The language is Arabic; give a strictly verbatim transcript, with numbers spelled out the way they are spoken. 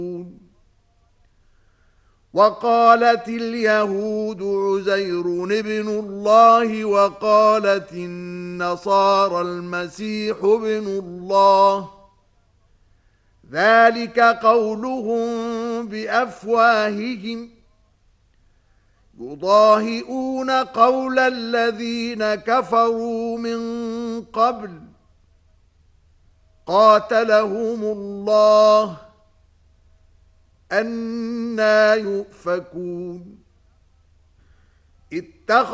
وقالت اليهود عزير ابن الله وقالت النصارى المسيح ابن الله ذلك قولهم بأفواههم يضاهئون قول الذين كفروا من قبل قاتلهم الله أنى يؤفكون. اتخذوا